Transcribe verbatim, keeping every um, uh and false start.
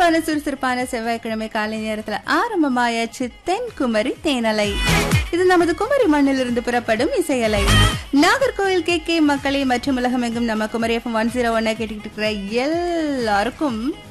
சுறுசுறுப்பான சுறுசுறுப்பான செவ்வாய்க்கிழமை காலை நேரத்துல ஆரம்பமாயாச்சு தென்குமரி தேனலை. இது நமது குமரி மண்ணிலிருந்து புறப்படும் இசையலை. நாகர்கோவில் கே கே மக்களே மற்றும் உலகமெங்கும் நம்ம குமரி எஃப்எம் ஒன் ஜீரோ ஒன்ன கேட்டுக்கிட்டு இருக்கிற எல்லாருக்கும்